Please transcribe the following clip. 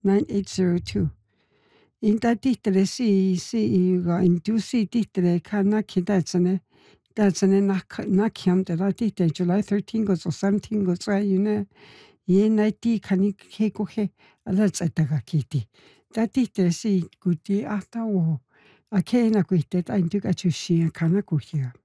9802. Inta tihtele si ga intu si tihtele kana kidatsane. Datsane nakyam da tihte July 13 goes or 17 goes yune. Ye naiti kani keko he alatsa kiti. Datite si guti ata wo. Ake na kuite ta intu kachushi kana kuhia.